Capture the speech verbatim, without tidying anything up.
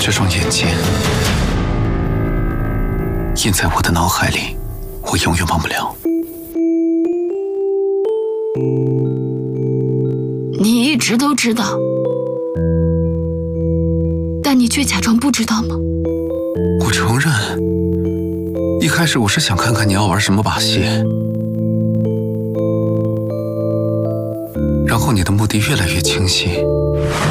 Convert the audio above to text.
这双眼睛印在我的脑海里，我永远忘不了。 你一直都知道，但你却假装不知道吗？ 我承认，一开始我是想看看你要玩什么把戏，然后你的目的越来越清晰。